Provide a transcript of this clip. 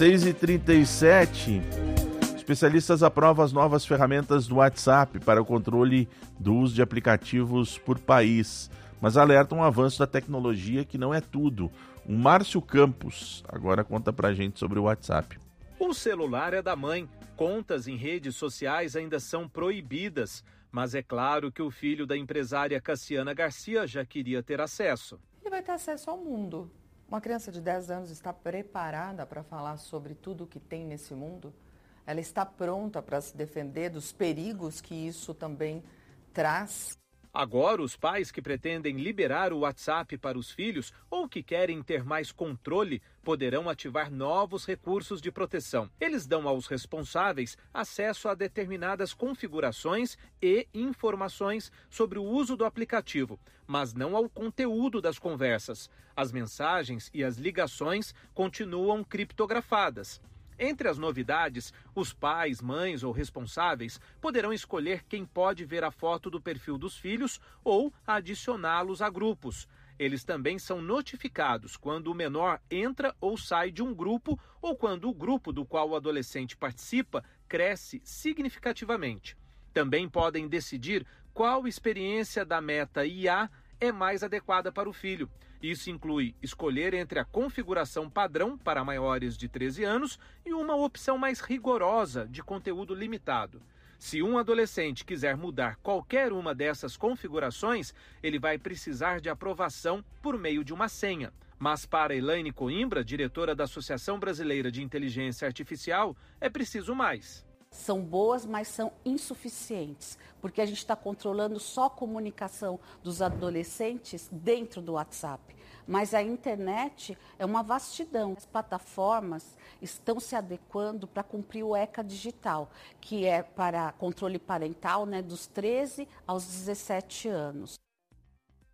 6h37, especialistas aprovam as novas ferramentas do WhatsApp para o controle do uso de aplicativos por país, mas alertam um avanço da tecnologia que não é tudo. O Márcio Campos agora conta pra gente sobre o WhatsApp. O celular é da mãe. Contas em redes sociais ainda são proibidas, mas é claro que o filho da empresária Cassiana Garcia já queria ter acesso. Ele vai ter acesso ao mundo. Uma criança de 10 anos está preparada para falar sobre tudo o que tem nesse mundo? Ela está pronta para se defender dos perigos que isso também traz? Agora, os pais que pretendem liberar o WhatsApp para os filhos ou que querem ter mais controle poderão ativar novos recursos de proteção. Eles dão aos responsáveis acesso a determinadas configurações e informações sobre o uso do aplicativo, mas não ao conteúdo das conversas. As mensagens e as ligações continuam criptografadas. Entre as novidades, os pais, mães ou responsáveis poderão escolher quem pode ver a foto do perfil dos filhos ou adicioná-los a grupos. Eles também são notificados quando o menor entra ou sai de um grupo ou quando o grupo do qual o adolescente participa cresce significativamente. Também podem decidir qual experiência da Meta IA é mais adequada para o filho. Isso inclui escolher entre a configuração padrão para maiores de 13 anos e uma opção mais rigorosa de conteúdo limitado. Se um adolescente quiser mudar qualquer uma dessas configurações, ele vai precisar de aprovação por meio de uma senha. Mas para Elaine Coimbra, diretora da Associação Brasileira de Inteligência Artificial, é preciso mais. São boas, mas são insuficientes, porque a gente está controlando só a comunicação dos adolescentes dentro do WhatsApp. Mas a internet é uma vastidão. As plataformas estão se adequando para cumprir o ECA digital, que é para controle parental, dos 13 aos 17 anos.